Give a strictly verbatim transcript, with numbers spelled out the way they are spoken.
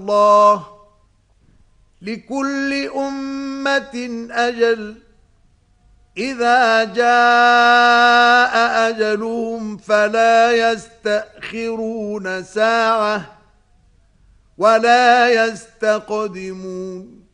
الله لكل أمة أجل إذا جاء أجلهم فلا يستأخرون ساعة ولا يستقدمون